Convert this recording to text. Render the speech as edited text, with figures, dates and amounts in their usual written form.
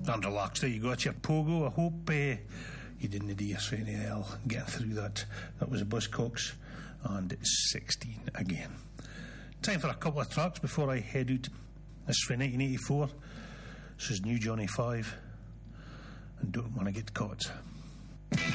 And relax, there you go, it's your pogo. I hope you didn't do your Srenny L getting through that. That was a Buzzcocks, and it's 16 again. Time for a couple of tracks before I head out. This is for 1984. This is New Johnny 5 and Don't Wanna Get Caught.